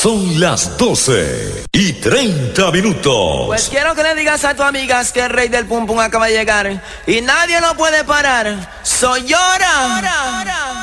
Son las 12:30. Pues quiero que le digas a tus amigas que el rey del pum pum acaba de llegar y nadie lo puede parar. Soy Llora.